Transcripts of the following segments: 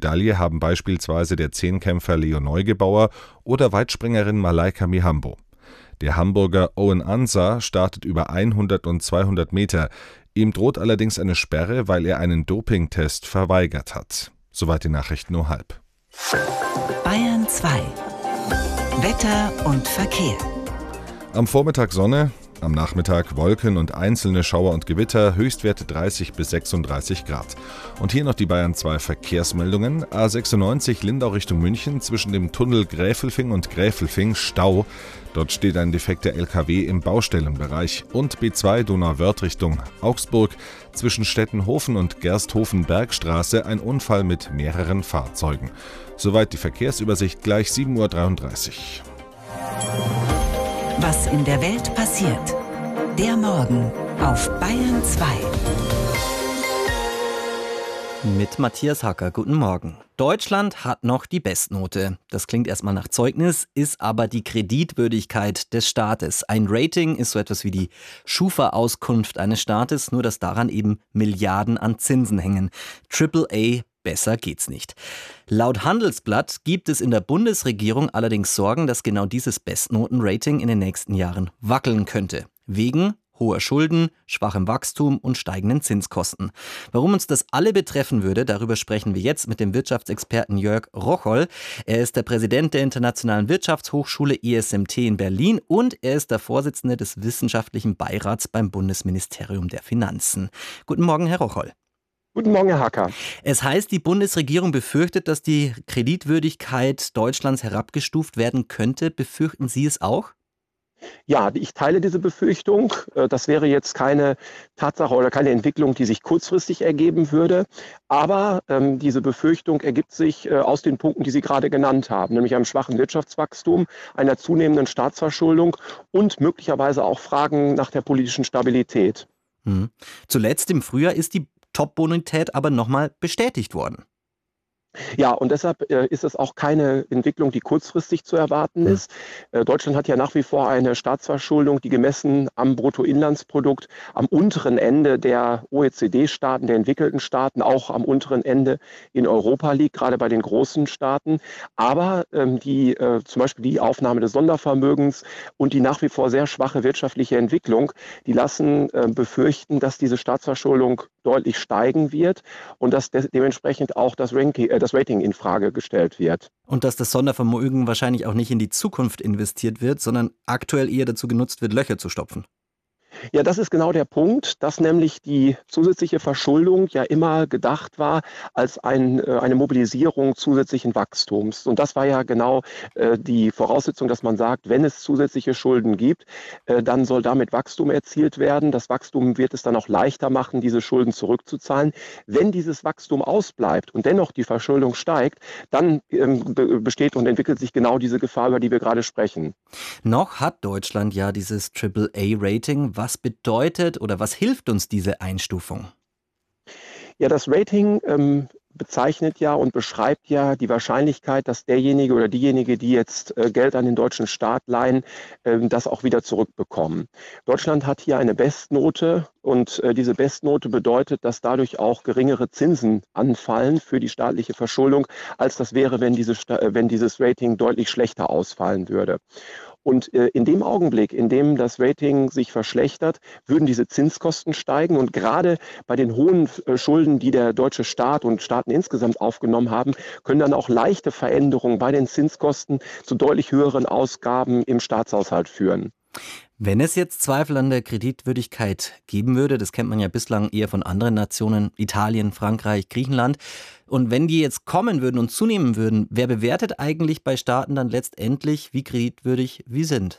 Medaille haben beispielsweise der Zehnkämpfer Leo Neugebauer oder Weitspringerin Malaika Mihambo. Der Hamburger Owen Ansah startet über 100 und 200 Meter. Ihm droht allerdings eine Sperre, weil er einen Dopingtest verweigert hat. Soweit die Nachrichten um 12:30. Bayern 2. Wetter und Verkehr. Am Vormittag Sonne, am Nachmittag Wolken und einzelne Schauer und Gewitter, Höchstwerte 30 bis 36 Grad. Und hier noch die Bayern 2 Verkehrsmeldungen. A96 Lindau Richtung München, zwischen dem Tunnel Gräfelfing und Gräfelfing Stau. Dort steht ein defekter LKW im Baustellenbereich. Und B2 Donauwörth Richtung Augsburg, zwischen Stettenhofen und Gersthofen-Bergstraße ein Unfall mit mehreren Fahrzeugen. Soweit die Verkehrsübersicht, gleich 7:33 Uhr. Was in der Welt passiert. Der Morgen auf Bayern 2. Mit Matthias Hacker, guten Morgen. Deutschland hat noch die Bestnote. Das klingt erstmal nach Zeugnis, ist aber die Kreditwürdigkeit des Staates. Ein Rating ist so etwas wie die Schufa-Auskunft eines Staates, nur dass daran eben Milliarden an Zinsen hängen. AAA, besser geht's nicht. Laut Handelsblatt gibt es in der Bundesregierung allerdings Sorgen, dass genau dieses Bestnotenrating in den nächsten Jahren wackeln könnte. Wegen hoher Schulden, schwachem Wachstum und steigenden Zinskosten. Warum uns das alle betreffen würde, darüber sprechen wir jetzt mit dem Wirtschaftsexperten Jörg Rocholl. Er ist der Präsident der Internationalen Wirtschaftshochschule ISMT in Berlin und er ist der Vorsitzende des Wissenschaftlichen Beirats beim Bundesministerium der Finanzen. Guten Morgen, Herr Rocholl. Guten Morgen, Herr Hacker. Es heißt, die Bundesregierung befürchtet, dass die Kreditwürdigkeit Deutschlands herabgestuft werden könnte. Befürchten Sie es auch? Ja, ich teile diese Befürchtung. Das wäre jetzt keine Tatsache oder keine Entwicklung, die sich kurzfristig ergeben würde. Aber diese Befürchtung ergibt sich aus den Punkten, die Sie gerade genannt haben, nämlich einem schwachen Wirtschaftswachstum, einer zunehmenden Staatsverschuldung und möglicherweise auch Fragen nach der politischen Stabilität. Zuletzt im Frühjahr ist die Top-Bonität aber nochmal bestätigt worden. Ja, und deshalb ist es auch keine Entwicklung, die kurzfristig zu erwarten ist. Deutschland hat ja nach wie vor eine Staatsverschuldung, die gemessen am Bruttoinlandsprodukt am unteren Ende der OECD-Staaten, der entwickelten Staaten, auch am unteren Ende in Europa liegt, gerade bei den großen Staaten. Aber zum Beispiel die Aufnahme des Sondervermögens und die nach wie vor sehr schwache wirtschaftliche Entwicklung, die lassen befürchten, dass diese Staatsverschuldung deutlich steigen wird und dass dementsprechend auch das Rating in Frage gestellt wird. Und dass das Sondervermögen wahrscheinlich auch nicht in die Zukunft investiert wird, sondern aktuell eher dazu genutzt wird, Löcher zu stopfen. Ja, das ist genau der Punkt, dass nämlich die zusätzliche Verschuldung ja immer gedacht war als eine Mobilisierung zusätzlichen Wachstums. Und das war ja genau die Voraussetzung, dass man sagt, wenn es zusätzliche Schulden gibt, dann soll damit Wachstum erzielt werden. Das Wachstum wird es dann auch leichter machen, diese Schulden zurückzuzahlen. Wenn dieses Wachstum ausbleibt und dennoch die Verschuldung steigt, dann besteht und entwickelt sich genau diese Gefahr, über die wir gerade sprechen. Noch hat Deutschland ja dieses AAA-Rating. Was bedeutet oder was hilft uns diese Einstufung? Ja, das Rating bezeichnet ja und beschreibt ja die Wahrscheinlichkeit, dass derjenige oder diejenige, die jetzt Geld an den deutschen Staat leihen, das auch wieder zurückbekommen. Deutschland hat hier eine Bestnote und diese Bestnote bedeutet, dass dadurch auch geringere Zinsen anfallen für die staatliche Verschuldung, als das wäre, wenn dieses Rating deutlich schlechter ausfallen würde. Und in dem Augenblick, in dem das Rating sich verschlechtert, würden diese Zinskosten steigen. Und gerade bei den hohen Schulden, die der deutsche Staat und Staaten insgesamt aufgenommen haben, können dann auch leichte Veränderungen bei den Zinskosten zu deutlich höheren Ausgaben im Staatshaushalt führen. Wenn es jetzt Zweifel an der Kreditwürdigkeit geben würde, das kennt man ja bislang eher von anderen Nationen, Italien, Frankreich, Griechenland, und wenn die jetzt kommen würden und zunehmen würden, wer bewertet eigentlich bei Staaten dann letztendlich, wie kreditwürdig wir sind?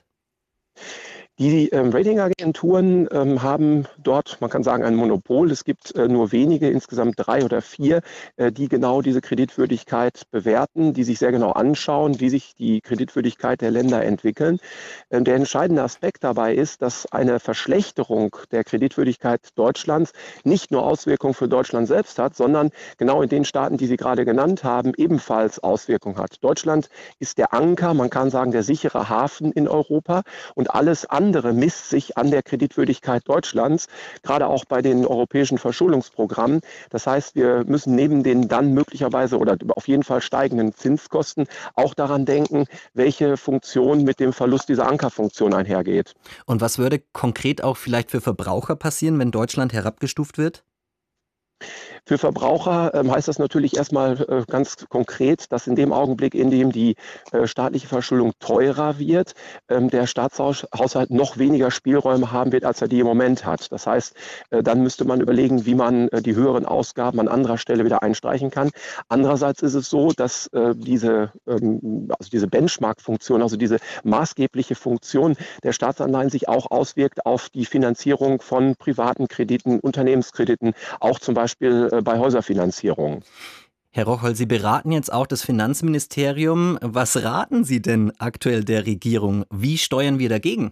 Die Ratingagenturen haben dort, man kann sagen, ein Monopol. Es gibt nur wenige, insgesamt 3 oder 4, die genau diese Kreditwürdigkeit bewerten, die sich sehr genau anschauen, wie sich die Kreditwürdigkeit der Länder entwickeln. Der entscheidende Aspekt dabei ist, dass eine Verschlechterung der Kreditwürdigkeit Deutschlands nicht nur Auswirkungen für Deutschland selbst hat, sondern genau in den Staaten, die Sie gerade genannt haben, ebenfalls Auswirkungen hat. Deutschland ist der Anker, man kann sagen, der sichere Hafen in Europa und alles andere andere misst sich an der Kreditwürdigkeit Deutschlands, gerade auch bei den europäischen Verschuldungsprogrammen. Das heißt, wir müssen neben den dann möglicherweise oder auf jeden Fall steigenden Zinskosten auch daran denken, welche Funktion mit dem Verlust dieser Ankerfunktion einhergeht. Und was würde konkret auch vielleicht für Verbraucher passieren, wenn Deutschland herabgestuft wird? Für Verbraucher heißt das natürlich erstmal ganz konkret, dass in dem Augenblick, in dem die staatliche Verschuldung teurer wird, der Staatshaushalt noch weniger Spielräume haben wird, als er die im Moment hat. Das heißt, dann müsste man überlegen, wie man die höheren Ausgaben an anderer Stelle wieder einstreichen kann. Andererseits ist es so, dass diese Benchmark-Funktion, also diese maßgebliche Funktion der Staatsanleihen sich auch auswirkt auf die Finanzierung von privaten Krediten, Unternehmenskrediten, auch zum Beispiel bei Häuserfinanzierung. Herr Rocholl, Sie beraten jetzt auch das Finanzministerium. Was raten Sie denn aktuell der Regierung? Wie steuern wir dagegen?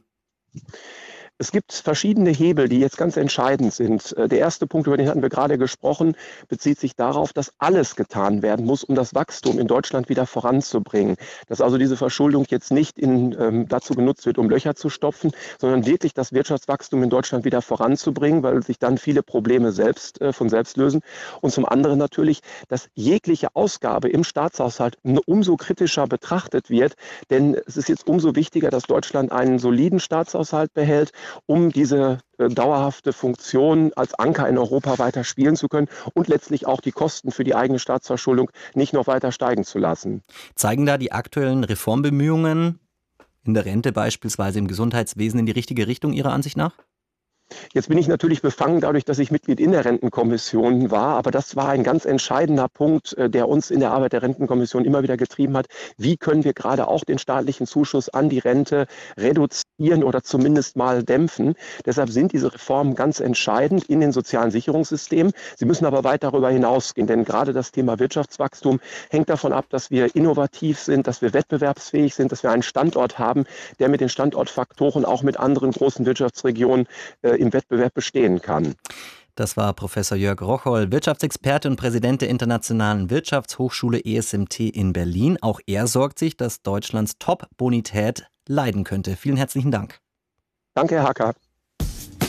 Es gibt verschiedene Hebel, die jetzt ganz entscheidend sind. Der erste Punkt, über den hatten wir gerade gesprochen, bezieht sich darauf, dass alles getan werden muss, um das Wachstum in Deutschland wieder voranzubringen. Dass also diese Verschuldung jetzt nicht dazu genutzt wird, um Löcher zu stopfen, sondern wirklich das Wirtschaftswachstum in Deutschland wieder voranzubringen, weil sich dann viele Probleme von selbst lösen. Und zum anderen natürlich, dass jegliche Ausgabe im Staatshaushalt umso kritischer betrachtet wird, denn es ist jetzt umso wichtiger, dass Deutschland einen soliden Staatshaushalt behält, um diese dauerhafte Funktion als Anker in Europa weiter spielen zu können und letztlich auch die Kosten für die eigene Staatsverschuldung nicht noch weiter steigen zu lassen. Zeigen da die aktuellen Reformbemühungen in der Rente beispielsweise, im Gesundheitswesen in die richtige Richtung Ihrer Ansicht nach? Jetzt bin ich natürlich befangen dadurch, dass ich Mitglied in der Rentenkommission war, aber das war ein ganz entscheidender Punkt, der uns in der Arbeit der Rentenkommission immer wieder getrieben hat. Wie können wir gerade auch den staatlichen Zuschuss an die Rente reduzieren oder zumindest mal dämpfen? Deshalb sind diese Reformen ganz entscheidend in den sozialen Sicherungssystemen. Sie müssen aber weit darüber hinausgehen, denn gerade das Thema Wirtschaftswachstum hängt davon ab, dass wir innovativ sind, dass wir wettbewerbsfähig sind, dass wir einen Standort haben, der mit den Standortfaktoren auch mit anderen großen Wirtschaftsregionen im Wettbewerb bestehen kann. Das war Professor Jörg Rocholl, Wirtschaftsexperte und Präsident der Internationalen Wirtschaftshochschule ESMT in Berlin. Auch er sorgt sich, dass Deutschlands Top-Bonität leiden könnte. Vielen herzlichen Dank. Danke, Herr Hacker.